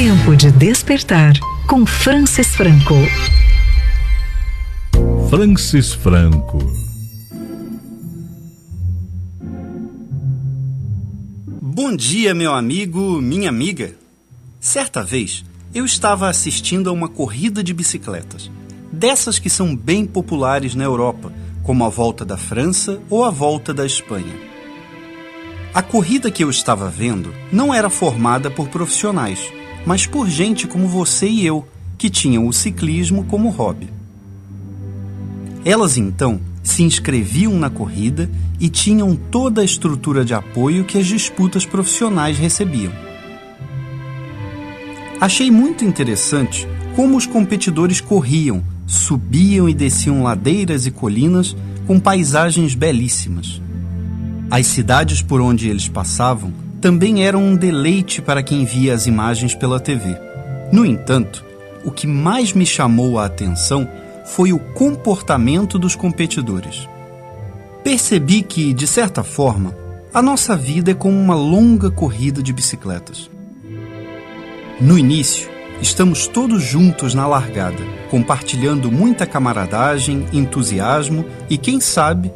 Tempo de despertar com Francis Franco. Francis Franco. Bom dia, meu amigo, minha amiga. Certa vez, eu estava assistindo a uma corrida de bicicletas, dessas que são bem populares na Europa, como a Volta da França ou a Volta da Espanha. A corrida que eu estava vendo não era formada por profissionais, mas por gente como você e eu, que tinham o ciclismo como hobby. Elas então se inscreviam na corrida e tinham toda a estrutura de apoio que as disputas profissionais recebiam. Achei muito interessante como os competidores corriam, subiam e desciam ladeiras e colinas com paisagens belíssimas. As cidades por onde eles passavam também eram um deleite para quem via as imagens pela TV. No entanto, o que mais me chamou a atenção foi o comportamento dos competidores. Percebi que, de certa forma, a nossa vida é como uma longa corrida de bicicletas. No início, estamos todos juntos na largada, compartilhando muita camaradagem, entusiasmo e, quem sabe,